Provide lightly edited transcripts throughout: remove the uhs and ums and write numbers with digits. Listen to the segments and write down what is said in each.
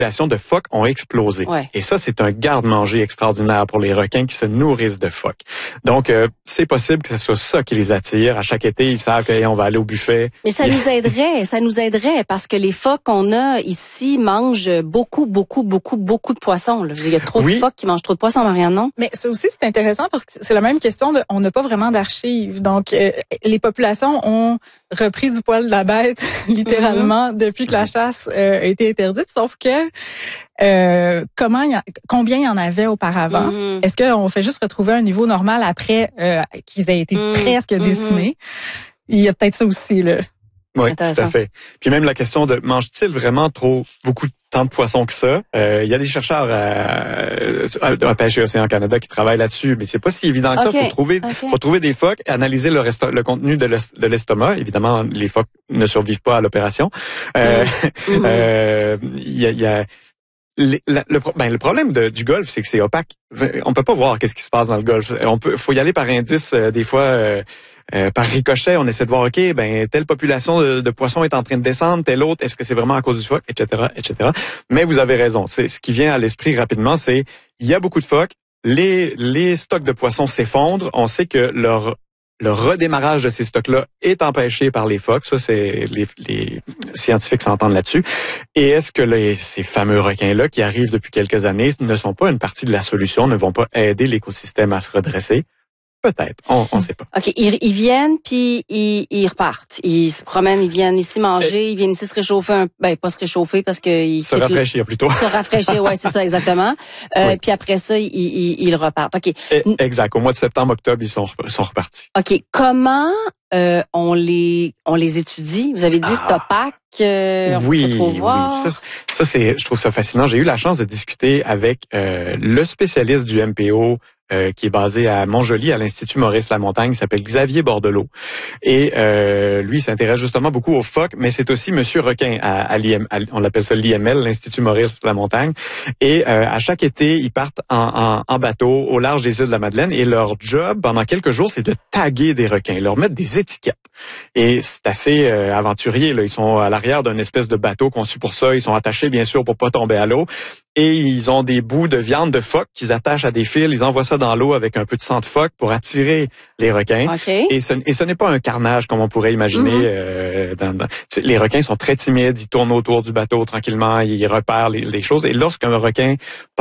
populations de phoques ont explosé. Ouais. Et ça, c'est un garde-manger extraordinaire pour les requins qui se nourrissent de phoques. Donc, c'est possible que ce soit ça qui les attire. À chaque été, ils savent qu'on va aller au buffet. Mais ça nous aiderait parce que les phoques qu'on a ici mangent beaucoup de poissons. Là. Il y a trop de phoques qui mangent trop de poissons, Marianne, non? Mais ça aussi, c'est intéressant parce que c'est la même question on n'a pas vraiment d'archives. Donc, les populations ont repris du poil de la bête, littéralement, depuis que la chasse a été interdite. Sauf que combien il y en avait auparavant? Est-ce qu'on fait juste retrouver un niveau normal après qu'ils aient été presque décimés? Il y a peut-être ça aussi, là. Oui, tout à fait. Puis même la question de mange-t-il vraiment beaucoup tant de poissons que ça? Il y a des chercheurs à Pêche et Océan Canada qui travaillent là-dessus, mais c'est pas si évident que ça. Faut trouver des phoques, analyser le contenu de l'estomac. Évidemment, les phoques ne survivent pas à l'opération. Le problème du golfe, c'est que c'est opaque. On peut pas voir qu'est-ce qui se passe dans le golfe. Faut y aller par indice, des fois. Par ricochet, on essaie de voir, telle population de poissons est en train de descendre, telle autre, est-ce que c'est vraiment à cause du phoque, etc., etc. Mais vous avez raison. Ce qui vient à l'esprit rapidement, c'est il y a beaucoup de phoques, les stocks de poissons s'effondrent. On sait que le redémarrage de ces stocks-là est empêché par les phoques. Ça, c'est les scientifiques s'entendent là-dessus. Et est-ce que ces fameux requins-là qui arrivent depuis quelques années ne sont pas une partie de la solution, ne vont pas aider l'écosystème à se redresser? Peut-être, on sait pas. OK, ils viennent puis ils repartent. Ils se promènent, ils viennent ici manger, ils viennent ici se réchauffer pas se réchauffer parce que se rafraîchir plutôt. Se rafraîchir, ouais, c'est ça exactement. Puis après ça, ils repartent. OK. Exact, au mois de septembre, octobre, ils sont repartis. OK, comment on les étudie? Vous avez dit c'est opaque. Oui. Ça c'est, je trouve ça fascinant. J'ai eu la chance de discuter avec le spécialiste du MPO qui est basé à Montjoly, à l'Institut Maurice-Lamontagne, il s'appelle Xavier Bordelot. Et lui, il s'intéresse justement beaucoup aux phoques, mais c'est aussi Monsieur Requin on l'appelle ça l'IML, l'Institut Maurice-Lamontagne. Et à chaque été, ils partent en bateau au large des îles de la Madeleine et leur job, pendant quelques jours, c'est de taguer des requins, leur mettre des étiquettes. Et c'est assez aventurier, là. Ils sont à l'arrière d'un espèce de bateau conçu pour ça. Ils sont attachés, bien sûr, pour pas tomber à l'eau. Et ils ont des bouts de viande de phoque qu'ils attachent à des fils. Ils envoient ça dans l'eau avec un peu de sang de phoque pour attirer les requins. Okay. Et ce n'est pas un carnage comme on pourrait imaginer. Les requins sont très timides. Ils tournent autour du bateau tranquillement. Ils repèrent les choses. Et lorsqu'un requin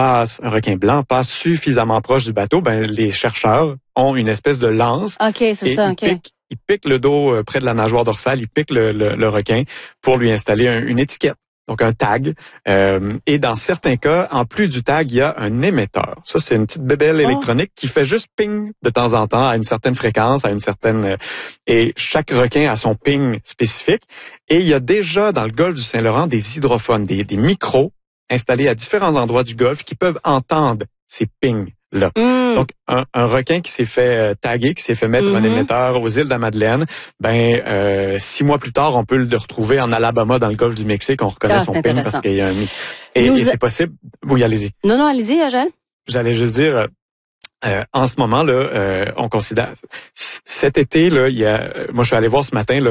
blanc passe suffisamment proche du bateau, les chercheurs ont une espèce de lance. Ils piquent le dos près de la nageoire dorsale. Ils piquent le requin pour lui installer une étiquette. Donc un tag. Et dans certains cas, en plus du tag, il y a un émetteur. Ça, c'est une petite bébelle électronique qui fait juste ping de temps en temps à une certaine fréquence, et chaque requin a son ping spécifique. Et il y a déjà dans le golfe du Saint-Laurent des hydrophones, des micros installés à différents endroits du golfe qui peuvent entendre ces pings. Là. Donc, un requin qui s'est fait taguer, qui s'est fait mettre un émetteur aux îles de la Madeleine, 6 mois plus tard, on peut le retrouver en Alabama, dans le golfe du Mexique. On reconnaît son ping parce qu'il y a un... Et c'est possible... Oui, allez-y. Non, allez-y, Agel. J'allais juste dire... en ce moment là, on considère cet été là, moi je suis allé voir ce matin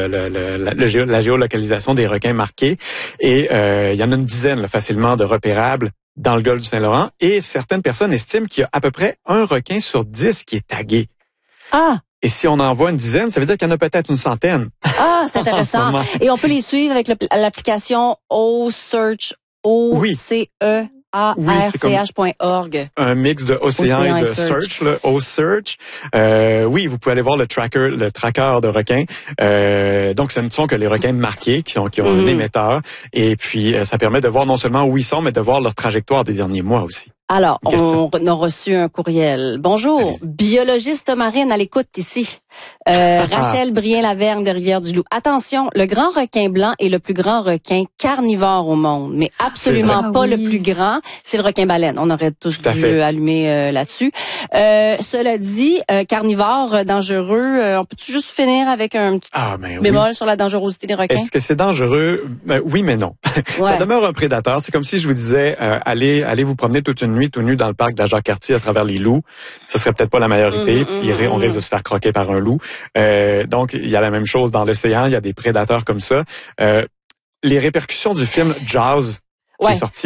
la géolocalisation des requins marqués et il y en a une dizaine là, facilement de repérables dans le golfe du Saint-Laurent et certaines personnes estiment qu'il y a à peu près un requin sur 10 qui est tagué. Ah. Et si on en voit une dizaine, ça veut dire qu'il y en a peut-être une centaine. Ah, c'est intéressant. Et on peut les suivre avec l'application OCearch, OCE. ARCH.org. Un mix de océan et de search, le OCearch. Oui, vous pouvez aller voir le tracker de requins. Donc, ce ne sont que les requins marqués qui ont un émetteur. Et puis, ça permet de voir non seulement où ils sont, mais de voir leur trajectoire des derniers mois aussi. Alors, on a reçu un courriel. Bonjour, biologiste marine à l'écoute ici. Rachel Brien-Lavergne de Rivière-du-Loup. Attention, le grand requin blanc est le plus grand requin carnivore au monde, mais absolument pas le plus grand. C'est le requin baleine. On aurait tous dû allumer là-dessus. Cela dit, carnivore, dangereux, on peut-tu juste finir avec un petit bémol sur la dangerosité des requins? Est-ce que c'est dangereux? Oui, mais non. Ça demeure un prédateur. C'est comme si je vous disais, allez vous promener toute une nuit tout nu dans le parc de la Jacques-Cartier à travers les loups. Ce serait peut-être pas la meilleure idée. On risque de se faire croquer par un loup. Donc, il y a la même chose dans l'océan. Il y a des prédateurs comme ça. Les répercussions du film Jaws qui est sorti